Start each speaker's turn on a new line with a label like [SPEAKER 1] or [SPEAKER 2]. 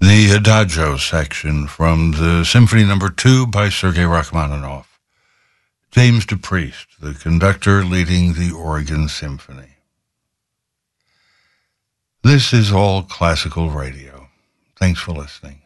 [SPEAKER 1] The Adagio section from the Symphony No. 2 by Sergei Rachmaninoff. James DePriest, the conductor leading the Oregon Symphony. This is All Classical Radio. Thanks for listening.